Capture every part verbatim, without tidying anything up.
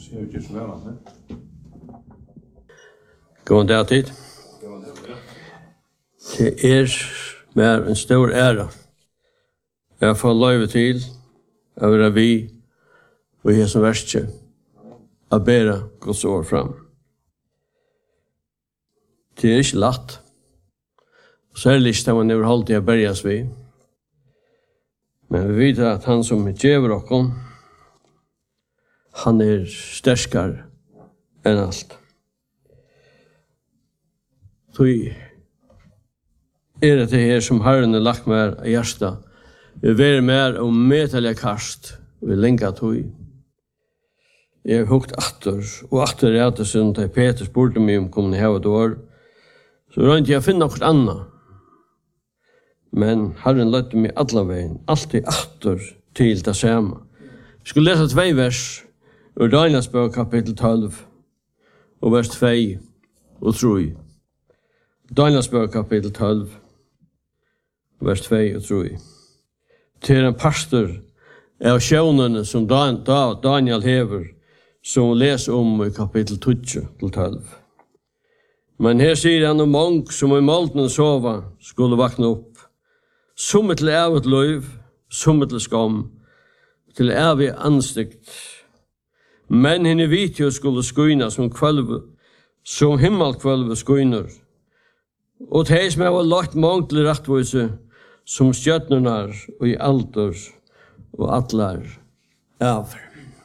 Ser ut som väl, va? God dag tid. Det er mer en stor ære. Jeg får lov til å være vi og i som verste å bære Guds ord fram. Det er ikke lett. Særlig da man er holdt i å berges vi. Men vi vet at han som gjør oss, han er sterskere enn alt. Så er det det her som Herren har lagt mer i hjertet. Vi vil mer og medelig kast vi lenge tog. Jeg har hukt atter, og atter er det som Peter spurte meg om kom ni hava et år. Så rønte jeg å finne noe annet. Men Herren løtte meg alle veien, alltid atter til det samme. Vi skulle lese tvei vers ur Daniels bok kapittel tolv, og vers tvei og tre. Daniels bok kapittel tolv, vers tvei og tre. Til en pastor av sjønene som Dan, da, Daniel hever, som leser om i kapittel tolv til tolv. Men her sier han om mange som i målten sova skulle vakna opp. Som til evet løyv, som til skam, til evig ansikt. Men henne vitjo skulle skuina som kvølve, som himmelkvølve skuiner. Og de som har lagt mange til rettvise, som stjøtnernar og i alder og atlar av.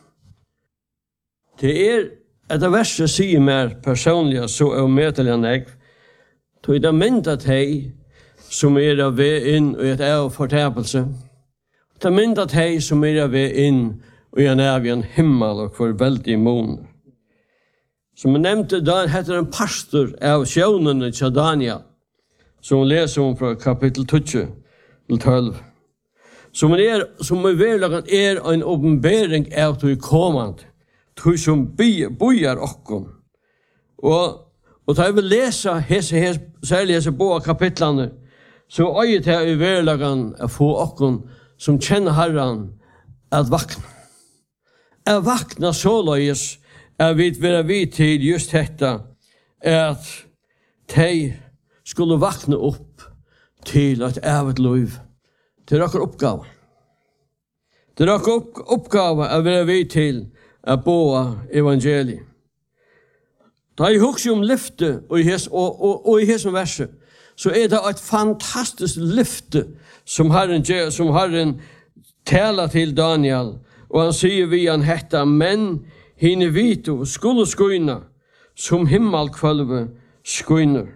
Det er et verset sier mer personlig så er medelig enn jeg, tog det myndet hei som er av ved inn i et av fortapelse. Det myndet hei som er av ved inn i en av en himmel og for veldig måneder. Som jeg nevnte, da heter en pastor av sjønene til Daniel, som leser om fra kapittel tolv til tolv. Som er, som er verlagen er en åpenbering av til kommende, til som bojar okkom. Og, og da jeg vil lese hese, hese, særlig hese bo kapitlene, så øyet jeg i verlagen å få okkom som kjenner Herren at vakna. At vakna så løyes er vi være vi til just dette, at de skulle vakna opp til et evet liv. Det er akkur oppgave. Det er akkur opp, oppgave å være vi til å boa evangeliet. Da jeg husker om lyfte og i hes, og, og, og i hesson verset, så er det et fantastisk lyfte som Herren, som Herren taler til Daniel, og han sier vi han hetta, men hine vito skulle skuina som himmelkvølve skuiner.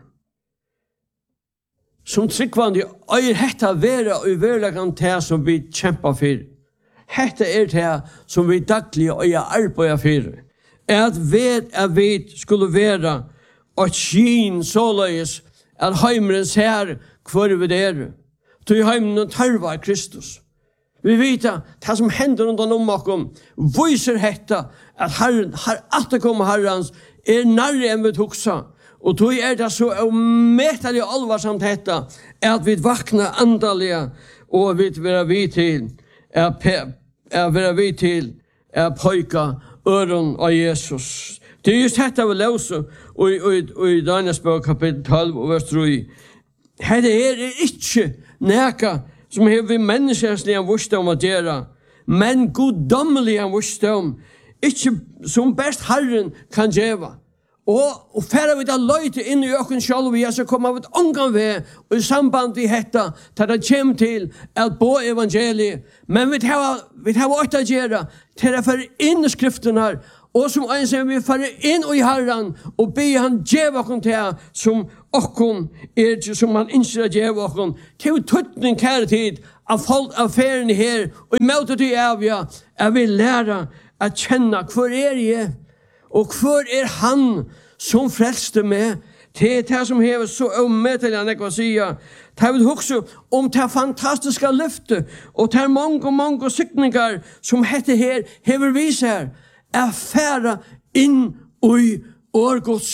Som tryggvandig øyer hetta vera og verlegan til som vi kjemper for. Hetta er det som vi daglig øyer arbeider for. At ved at vi skulle være et skinn såleis at heimeren ser hvor vi er. Til heimeren tarvar Kristus. Vi vet at det som hender rundt om oss viser hetta at Herren, her, at det kommer Herrens er nærre enn vi tuksa. Og tog er det så umettelig alvarsamt dette, at vi vakna andalige, og vi være vi til, er være vi til, er pøyka øren av Jesus. Det er just dette vi løser, og, og, og i Daniels bok kapittel tolv, og vers tre. Her er ikke næka, som har vi menneskeslig en vursdom å gjøre, men goddommelig en vursdom, ikke som best Herren kan gjøre. Og, og færre vi da løyte inn i økken selv, vi så kommer vi et omgang ved, og i samband vi hetta, til det kommer til at bo evangeliet. Men vi tar vi tar åtta gjøre til å føre inn i skriften her, og som en som vi føre inn i Herren, og be han gjøre okken til, som okken er, som han innser å gjøre okken, til tøttning kære tid, av folk av ferien her, og i møte til avja, jeg vil lære å kjenne hvor er jeg, og hvor er han som frelste meg til det som hever så omøtelig han ikke å si. Det vil huske om det fantastiske løftet og det er mange og mange sykninger som heter her, hever vis her, er færre inn i årgods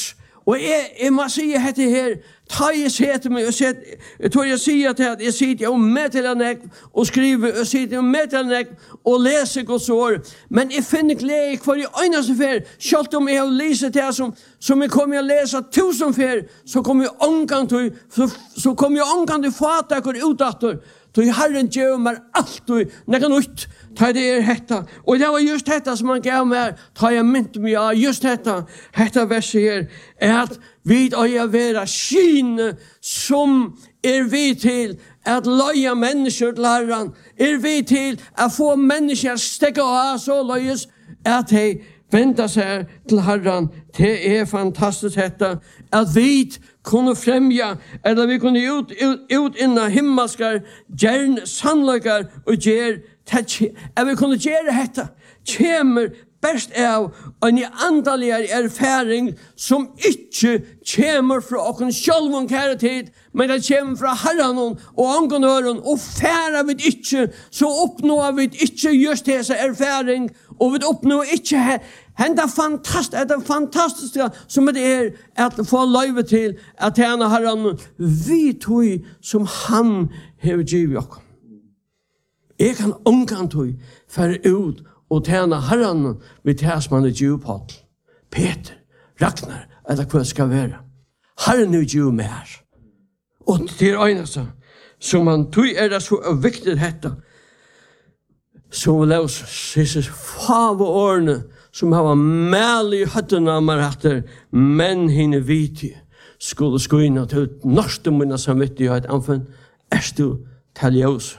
Og jeg, jeg må si at dette her, ta jeg sier til meg, og sier, jeg tror jeg sier til at jeg sier jo med til en ek, og skriver, og sier jo med til en ek, og leser Guds ord. Men jeg finner glede hver i øyneste fer, selv om jeg har lyset til som, som jeg kommer å lese tusen fer, så kommer jeg omgang til, så, så kommer jeg omgang til fatak og utdatter, så Herren gjør meg alt og nekka nytt, ta det er hetta. Og det var just hetta som han gav meg, ta jeg mynt meg av, just hetta, hetta verset her, er at vi øya vera skine som er vi til at løya mennesker til Herren, er vi til at få mennesker stekka av så løyes, at de venda seg til Herren. Det er fantastisk hetta, at vi kunne fremja, eller vi kunne ut, ut, ut inna himmelskar, gjern sannløkar og gjer, at vi kunne gjøre hetta, kjemer best av en andalig erfaring som ikke kjemer fra okken sjølvun kære tid, men det kjemer fra Herren og angonøren, og færa vi ikke, så oppnår vi ikke just disse erfaring, og vi oppnår ikke henda fantast, det er fantastiske som det er at få løyve til at tjene Herren vi tog som han hever givet oss. Jeg kan omgang tog fære ut og tjene Herren ved tjene man er givet på. Peter, Ragnar, eller hva det skal være. Herren er givet med her. Og til øyneste, som man tog er det så viktig dette, som vi løs disse fave årene, som har mæl i høttene av meg etter, men henne viti skulle skoina til norske munna samvittighet anfunn, er du til ljøs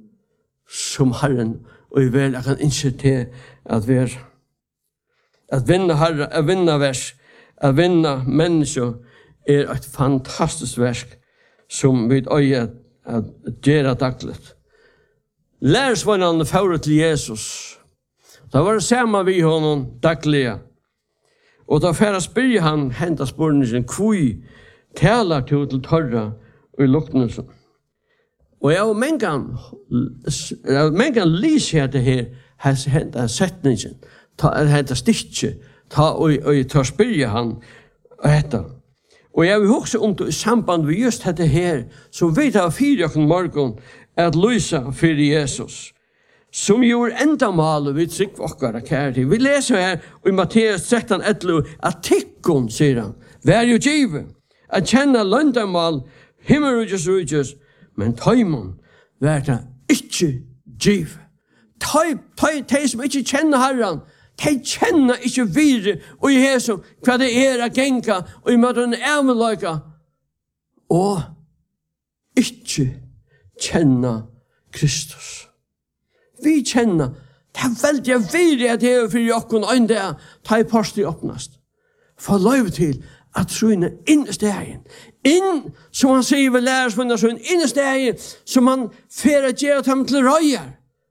som Herren, og i vel jeg kan innse til at vi er at vinna Herre, at vinna vers, at vinna mennesker er et fantastisk versk som vi øye at gjøre dagligt. Lærersvannene fører til Jesus. Da var det samme vi honom dagliga. Og da færa spyrir han henta spurningen kvui talar til til torra og i luknelsen. Og jeg har mengan jeg har mengan lys her det her henta setningen ta henta stikje ta og, og ta spyrir han og hetta. Og jeg vil huske om det i samband med just dette her som vi tar fire jokken morgon at lysa fyrir Jesus. Som gjorde enda malet vid trygg okkara kærlig. Vi leser her i Matteus tretton elleve at tikkun, sier han, vær jo givet, at kjenne løndamal, himmelrujus rujus, men tøymon vær det ikke givet. De som ikke kjenner Herren, de kjenner ikke videre og i Jesus hva det er å genka og i møten æveløyka og ikke kjenner Kristus. Vi kjenner, det er veldig videre at det er for jokken og en der, ta i posten åpnast. Få lov til at troende inn i stegen. Inn, som han sier ved lærersfunnet, så inn i stegen, som han færer gjør dem til røyer.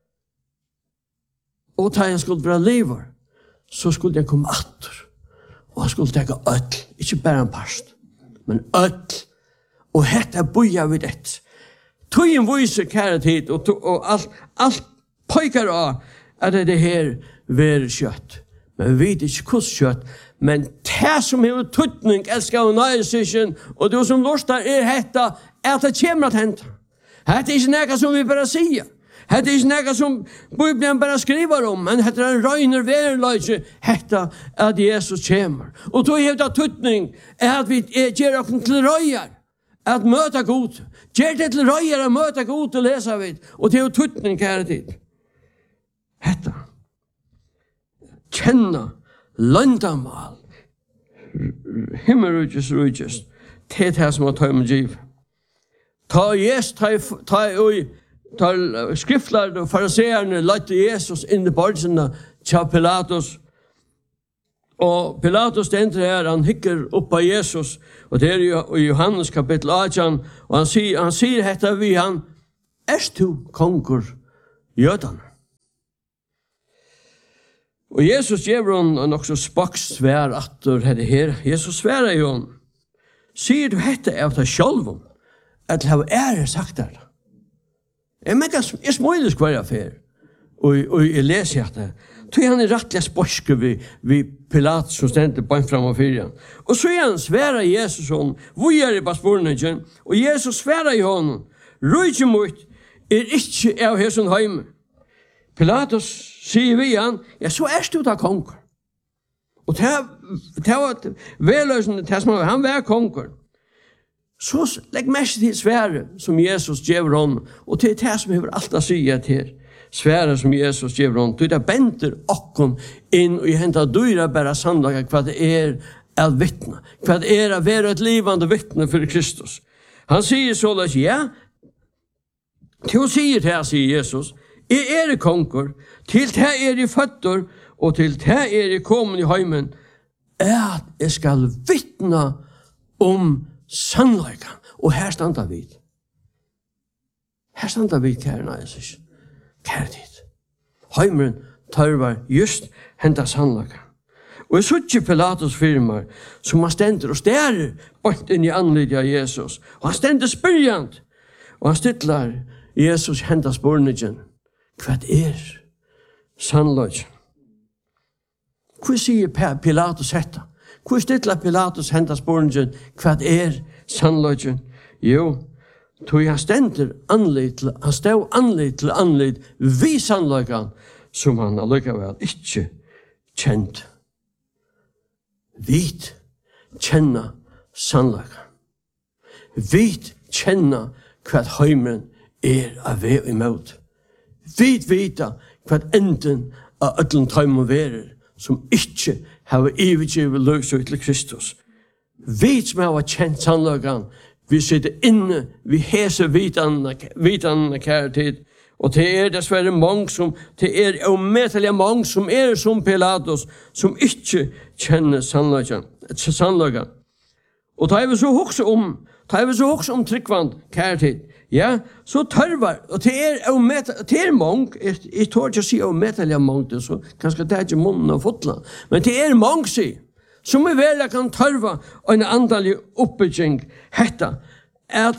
Og ta han skulle bli liver, så skulle han komme atter. Og han skulle tenke øtl, ikke bare en parst, men øtl. Og hette boja vid ett. Tøyen viser kære tid, og, og alt, alt pojkar av at det her ver kjøtt. Men vi vet ikke hvordan kjøtt, men det som har tøtning, elsker og nøyesikken, og det som lortar er hetta, er at det kommer at hente. Hette er ikke noe som vi bare sier. Hette er ikke noe som Bibelen bare skriver om, men hette er en røyner verløyse, hette at Jesus kommer. Og då er det tøtning, er at vi gjør oss til røyer, at møte god. Gjør det til røyer å møte god og lese vidt, og det er jo tøtning kære tid. Hetta. Kjenna landamal. Himmelrujus rujus. Det er det som har tøy med giv. Ta Jesus, ta, ta, ta skriftlærde og fariserene lette Jesus inn i bordsene til Pilatus. Og Pilatus stender her, han hikker opp av Jesus, og det er i Johannes kapittel atten, og han sier, han sier hetta vi han, erst du konkur jødene? Og Jesus gjør hon nok så spaks svær atter hette her. Jesus sverar jo hon. Sier du hette av deg sjølven? At det har ære sagt det. Jeg mener, jeg småles hver affær. Og, og jeg leser det. tog han i rattliga sporske vi, vi Pilatus som stendte bant fram og fyrir. Og så er han sværa Jesus hon, hvor er det på sporningen, og Jesus sværa i honom, rujtje mot er ikke av hesson heime. Pilatus sier vi han, ja, så er du da konger. Og det var veløsende, det som han var konger. Så legg mest til svære som Jesus gjør honom, og det er det som hever alt å si til svære som Jesus gjør honom. Det er benter okkon inn og henta dyra bare sannlaga hva det er av vittne, hva det er av være et livande vittne for Kristus. Han sier såleis, ja, til å sier det, sier Jesus, jeg er i konger, til det er i føtter, og til det er i kommen i heimen, at jeg skal vittne om sannleikan. Og her standa vi. Her standa vi, kære Jesus. Kære tid. Heimeren tørvar just henta sannleikan. Og jeg suttje Pilatus firmar, som han stender og stærer bort inn i anlidet av Jesus. Og han stender spyrjant. Og han stitlar Jesus henta spurningen. Hva er sannleikan? Hva sier Pilatus hetta? Hva stitlar Pilatus henta spurningen? Hva er sannleikan? Jo, tog han stender anleit til, han stod anleit til anleit vi sannleikan som han allikevel ikke kjent. Vit kjenna sannleikan. Vit kjenna hva heimren er av vei imot. Vit vita hva enden av ødlen tøymon verer som ikke har ivergivet løgsøk til Kristus. Vit som har kjent sannleikan, vi sitter inne, vi heser vitanna, vitanna kære tid, og det er dessverre mange som, det er ometelige mange som er som Pilatus, som ikke kjenner sannleikan. sannleikan. Og da er vi så hokse om, da er vi så hokse om tryggvand, kære tid, ja, så tørvar, og det er ometelige, det er mange, jeg, jeg tår ikke å si ometelige mange, så kanskje det er ikke munnen og fotla, men det er mange, sier, som i verda kan tørva en andalig oppbygging hetta, at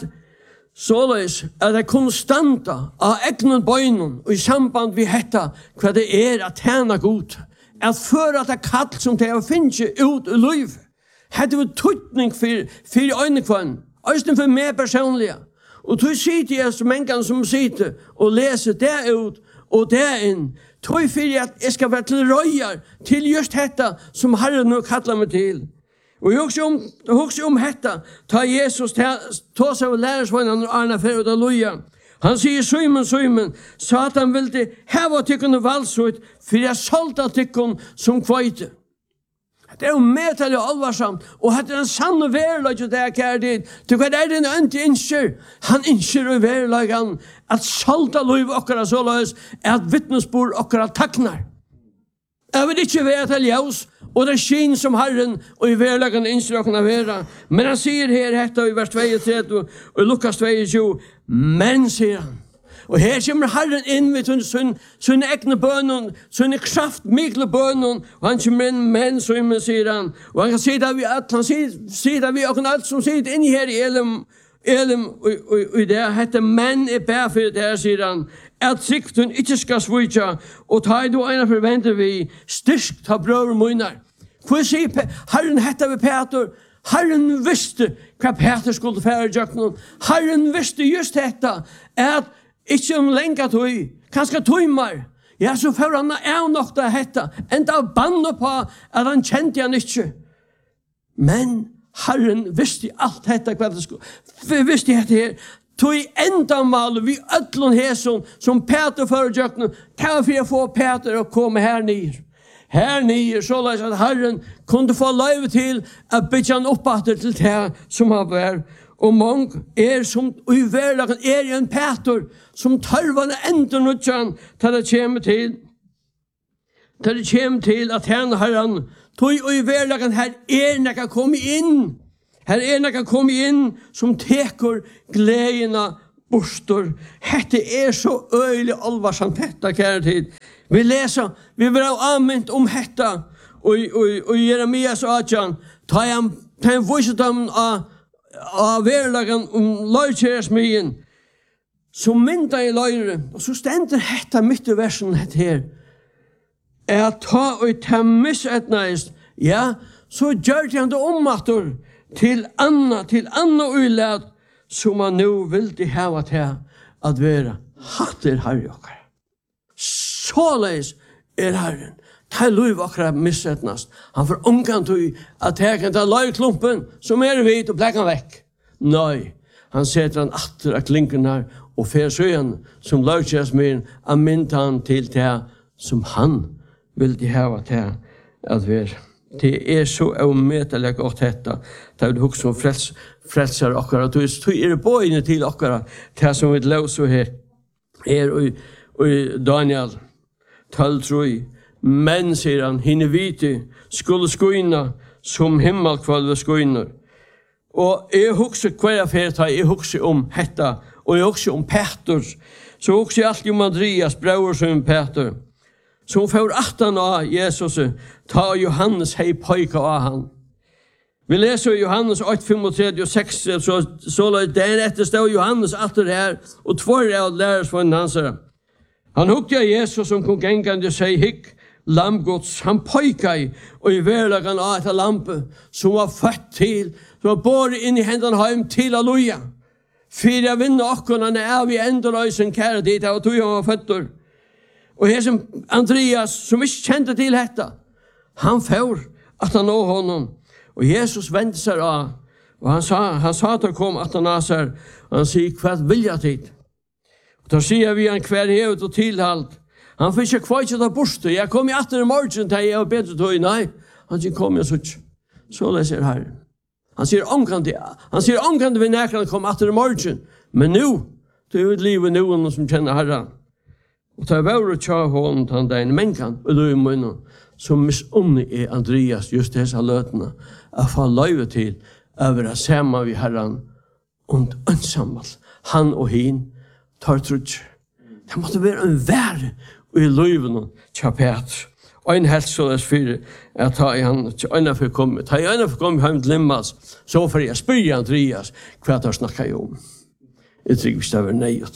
såleis at det konstanta av egnen bøynen og i samband vi hetta hva det er at tjena god, at for at det kall som det er å finne ut i liv, hette vi tøytning for, for øynekvann, øyne for meg personlige, og tog sitter jeg som en gang som sitter og leser det ut og det inn, tog for at jeg skal være til røyer til just dette som Herren nå kallar meg til. Og jeg husker om, jeg husker om dette, ta Jesus ta seg og lærersvannet og Arne fer ut av loja. Han sier, Simon, Simon, Satan vil det heva tykkene valsut, for jeg solta tykkene som kveite. Det er jo medtallig og alvarsamt, og det er en sann og verlag det er kjær dit. Du hva er det en øntig innskjer? Han innskjer i verlagan at solta lov okkara så løs, at vittnesbord okkara taknar. Jeg vil ikke være til ljøs, og det er skin som Herren og i verlagan innskjer okkara vera. Men han sier her hetta i vers tjuetre og i Lukas tjueto, men sier han, og her kommer Herren inn ved sin, sin egne bønnen, sin kraft mikle bønnen, og han kommer inn, men så sier han, og han kan si det vi alt, han sier, sier det vi og alt som sitter inni her i Elim, Elim, og, og, og det heter menn er bær for det her, sier han, at sikten ikke skal svitja, og ta i du ene forventer vi, styrk ta brøver munner. Hvor sier Herren hette vi Peter, Herren visste hva Peter skulle fære jøkken, Herren visste just dette, at ikke om lenga tøy, kanskje tøymar. Ja, så får han av nok det hetta, enda banne på at han kjente han ikke. Men Herren visste alt dette hva det skulle. Vi visste dette her. Tøy enda mal, vi ødlån hæson, som Peter fører jøkken, ta for å få Peter å komme her ned. Her ned, så la at Herren kunne få løyve til å bytte han oppatter til det som han var. Og mange er som i hverdagen er en Peter som tørvane enda nødjan til det kommer til til det kommer til at henne Herren tog i hverdagen her er nekka kom inn her er nekka kom inn som teker gledene bostor. Hette er så øyelig alvarsamt dette, kjære tid. Vi leser, vi vil ha anvendt om dette og i Jeremias atjan ta en visedom av av verlagen om løykjæresmyen som mynda i løyre, og så stender hetta mitt i versen hett her. er ta og ta misetnaist, ja, så gjør han det ommatter til anna, til anna uilad, som man nu vil hava til at være hatter herre okkar. Såleis er herren. Ta luiv okkar misetnast. Han får omkant ui at her kan ta løyklumpen som er vit og blekka vekk. Nei, han setter han atter av klinken her og fer søyen som løykjes min av myntan til det som han vil hava til at være. Det er så ometelig godt dette. Det er jo som frels, frelser okkara. Du er bøyne til okkara. Det som vi løser her er og, og Daniel tolv troi. Men, sier han, hinne vite skulle skoina som himmelkvalve skoiner. Og jeg husker hver affært her, jeg husker om hetta, og jeg husker om Petter. Så husker jeg alltid om Andreas, bror som Petter. Som får attan av Jesus, ta Johannes hei pojka av han. Vi leser Johannes åtte trettifem og seks, så, så den etter stod Johannes atter her, og tvær av lærersvannen hans. Han hukte av Jesus som kom gengande seg hikk, lamgods, han pojka i, og i verlagan av etter lampe, som var født til, som var båret inn i hendene heim til Halleluja. Fyra jeg vinner okkona, er vi enda løysen kære dit, og tog han var føtter. Og her som Andreas, som ikke kjente til dette, han får at han nå honom. Og Jesus vendte seg av, og han sa, han sa til å komme at han av seg, og han sier, hva vil jeg til? Og da sier vi han hver hevet og tilhalt. Han fikk ikke kvart til å borste. Jeg kom i atter i morgen til jeg og bedre tog. Nei, han sier, kom jeg så ikke. Så leser Herren. Han sier, omkant det. Han sier, omkant vi nærkene kom atter i morgen. Men nå, det er jo et liv i noen som kjenner Herren. Og ta vær og tja hånden til den mennkene, og du i munnen, som misunnig er Andreas, just disse løtene, å få løyve til å være sammen med Herren, og ønsammelt, han og hin, tar trutsk. Det måtte være en være i løyvene tja Peter. Og en helst så deres fire, jeg tar i han, til øyne for å komme, ta i øyne for å komme hjem til Limmals, så får jeg spørre Andreas, hva har snakket jeg om? Jeg tror hvis det var nøyet.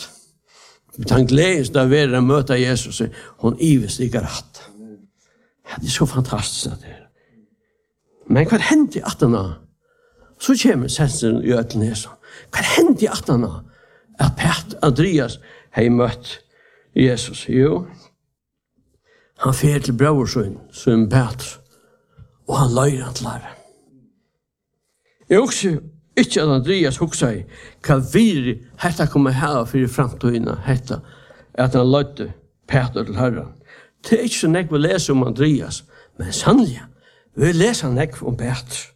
Han gledes da ved å møte Jesus, hun ives ikke rett. Ja, det er så fantastisk at det er. Men hva hendte i attene? Så kommer senseren i Øtlenesen. Hva hendte i attene? At Peter Andreas har møtt Jesus. Jo, han fer til brøversøen, som Peter, og han løyer han til lære. Jeg husker ikke at Andreas husker i hva vi hette kommer her for i fremtiden, hette at han løyte Peter til Herren. Det er ikke så nek vi leser om Andreas, men sannelig, vi leser nek om Peter.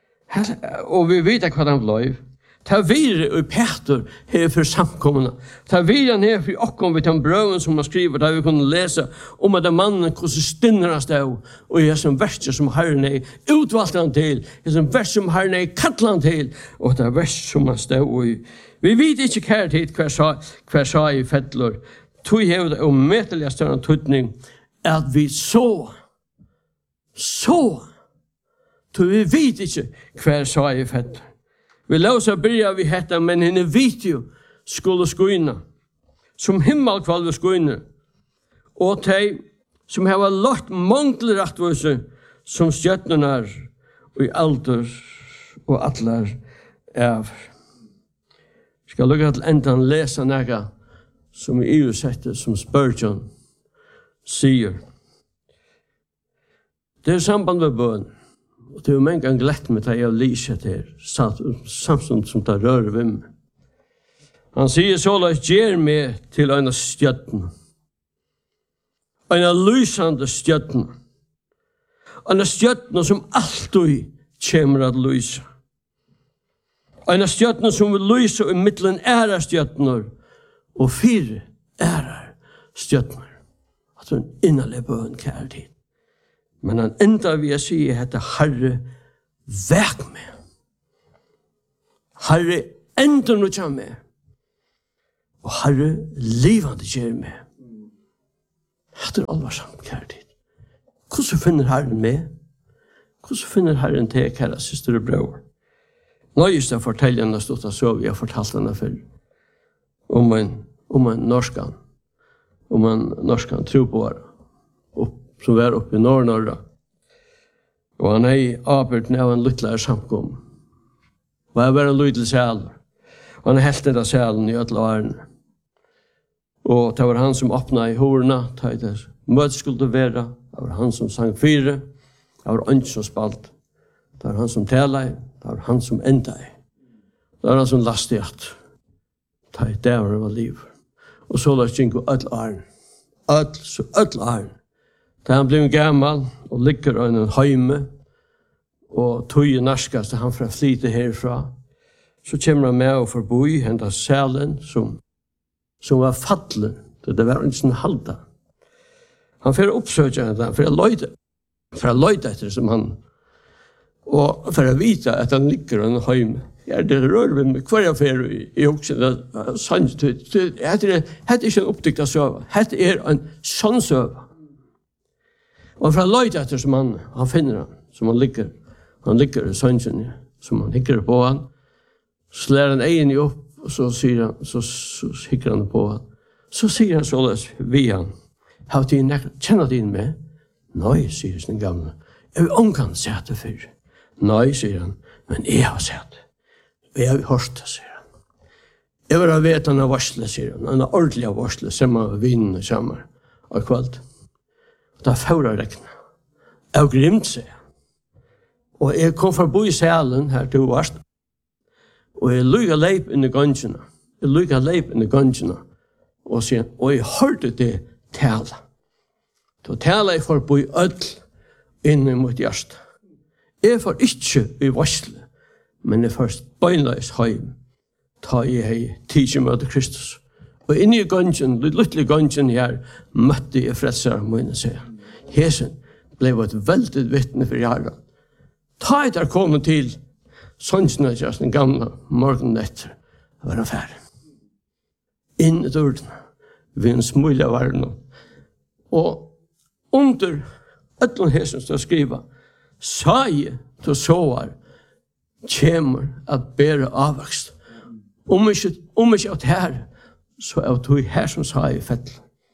Og vi vet hva han ble. Ta vire og Peter her for samkommende. Ta vire han her for okkom vi den brøven som han skriver, der vi kunne lese om at den mannen hvordan stinner han stod, og jeg som verset som Herren er utvalgt han til, jeg som verset som Herren er kattlet han til, og det er verset som han stod i. Vi vet ikke hva tid hver sa, hver sa i fettler. Tog hever det umetelig større tøtning at vi så, så, tog vi vet ikke hva sa i fettler. Vi løser bryr vi hette, men henne vet jo skulle skoina, som himmelkvalve skoina, og de som har lagt mangler rettvise, som stjøttene er, og i alder og atler er. Jeg skal lukke til enda lese noe som i E U-settet, som Spurgeon sier. Det er samband med bøn. Og det er jo mange ganger lett med det jeg lyser til, samtidig som det rører ved meg. Han sier så la gjør meg til en av stjøttene. En av lysende stjøttene. En av stjøttene som alltid kommer at lyse. En av stjøttene som vil lyse i midtelen ære stjøttene, og fire ære stjøttene. At hun innerlig bøn kjære tid. Men han enda vil jeg si at Herre vek med. Herre enda noe kjem med. Og Herre livande kjer med. Det er alvarsamt, kjære tid. Hvordan finner Herren med? Hvordan finner Herren til, kjære syster og bror? Nøyest jeg forteller henne stått av så vi har fortalt henne før. Om en, om en norskan. Om en norskan tro på henne. Og som var oppe i Nord-Norra. Og han er avbørt av en lyttlare samkom. Og jeg var en lydel sæl. Og han er helt av sælen i ødel årene. Og det var han som åpnet i horna, det var møt skulle være, det var han som sang fire, det var han som spalt, det var han som talet, det var han som enda i. Det var han som lastet i at, det var liv. Og så la jeg gå ødel årene. Öll, så öll er. Da han blev gammal og ligger i en heime og tog i narskast han fra flyte herfra, så kommer han med og forboi henda sælen som, som var fattelen. Det, det var ikke sånn halda. Han får oppsøkja henne, for å løyde, for å løyde etter som han, og for å vite at han ligger i en heime. Ja, det rör vi med hver affär i, i också. Sant, det är inte en uppdiktad söva. Det är en sann söva. Och från löjt som han, han finner han, som han ligger, han ligger i sannsyn, som han hickar på han, så lär han egen upp, och så säger han, så, så hickar han på han. Så säger han således vid han, har du nekket, känner du in med? Nej, säger den gamla. Jag vill omkant säga det för. Nej, säger han, men jag har sett det. Og jeg har hørt det, sier han. Jeg vil ha vet han av varsle, sier han. Han har ordentlig av varsle, som av vinden sammen av kveld. Og da fører rekna. Jeg har grimt, sier han. Og jeg kom for å bo i salen her til varst. Og jeg lukket leip inn i gangene. Jeg lukket leip inn i gangene. Og sier han, og jeg hørte det tale. Så tale jeg for å bo i ødel inne mot hjertet. Jeg får ikke i varsle. Men det først bøgnleis heim, ta i hei tidsi møte Kristus. Og inni i gangen, lytlig gangen her, møtte jeg frelsere, må jeg si. Hesen ble et veldig vittne for hjertet. Ta i der kommet til sånnsnøtjas, den gamle morgenen etter, var han ferdig. Inn i døren, ved en smulig av verden. Og under etter hesen står skriva, sa jeg til såar, kommer at bære avvokst. Om ikke, om ikke at her, så er det her som sa i fettel.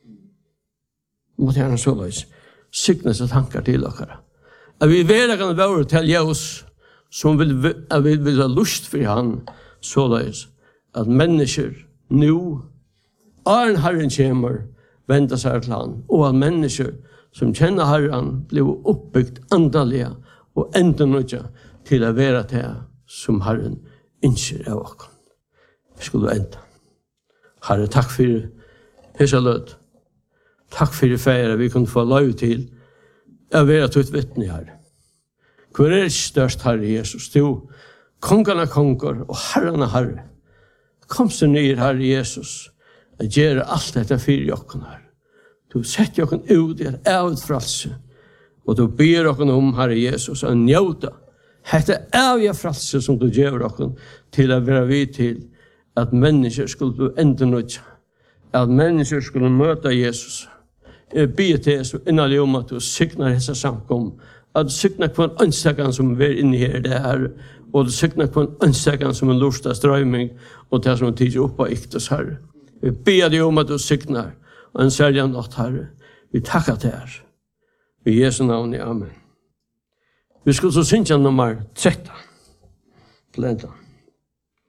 Måtte gjerne så løs. Syknes og tanker til dere. At vi vet kan være til Jesus, som vil, at vi vil ha lyst for han, så løs. At mennesker nå, er Herren kommer, venter seg til han, og at mennesker som kjenner Herren, blir oppbyggt andalige og enda nødja til å være til som Herren innskjer av oss. Vi skulle enda. Herre, takk for hese lød. Takk for det feire vi kunne få lov til å være til et vittne, Herre. Hvor er det størst, Herre Jesus? Du, kongene konger og herrene Herre. Kom så ned, Herre Jesus, og gjøre alt dette for oss, Herre. Du setter oss ut i et avutfrelse, og du ber oss om, Herre Jesus, å njøte. Hette er jeg frelse som du gjør dere til å være vidt til at mennesker skulle bli enda nødt. At mennesker skulle møte Jesus. Jeg ber til Jesus innerlig om at du sykner disse samkom. At du sykner på en ønstekan som er inne her det her. Og du sykner på en ønstekan som er lort av strøyming og det som er tidlig oppe av iktes herre. Jeg ber deg om at du sykner og en særlig natt herre. Vi takker til her. I Jesu navn i Amen. Vi skulle så synge nummer tretten. Til enda.